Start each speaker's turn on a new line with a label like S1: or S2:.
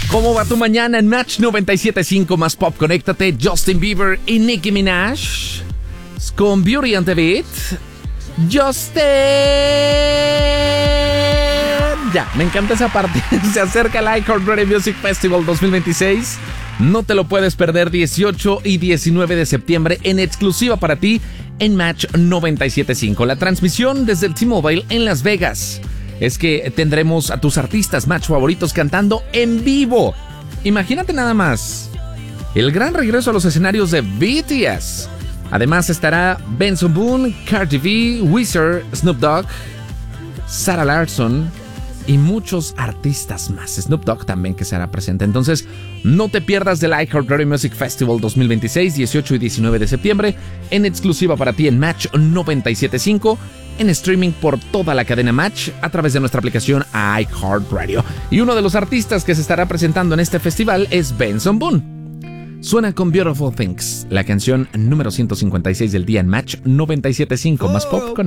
S1: ¿Cómo va tu mañana en Match 97.5 más pop? Conéctate, Justin Bieber y Nicki Minaj con Beauty and the Beat. Justin. Ya, me encanta esa parte. Se acerca el iHeartRadio Music Festival 2026. No te lo puedes perder, 18 y 19 de septiembre en exclusiva para ti en Match 97.5. La transmisión desde el T-Mobile en Las Vegas. Es que tendremos a tus artistas Match favoritos cantando en vivo. Imagínate nada más. El gran regreso a los escenarios de BTS. Además estará Benson Boone, Cardi B, Weezer, Snoop Dogg, Sarah Larsson y muchos artistas más. Snoop Dogg también que será presente. Entonces, no te pierdas del iHeartRadio Music Festival 2026, 18 y 19 de septiembre, en exclusiva para ti en Match 97.5, en streaming por toda la cadena Match a través de nuestra aplicación iHeartRadio. Y uno de los artistas que se estará presentando en este festival es Benson Boone. Suena con Beautiful Things, la canción número 156 del día en Match 97.5 más pop con